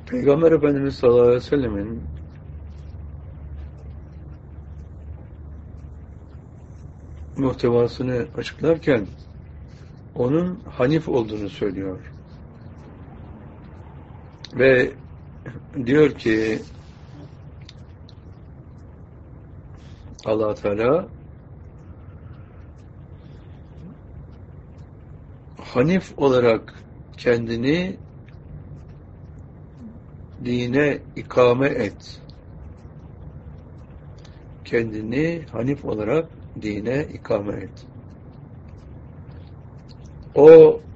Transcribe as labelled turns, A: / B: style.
A: Peygamber Efendimiz sallallahu aleyhi ve sellemin muhtevasını açıklarken onun Hanif olduğunu söylüyor. Ve diyor ki Allah Teala Hanif olarak kendini dine ikame et. Kendini Hanif olarak dine ikame et. O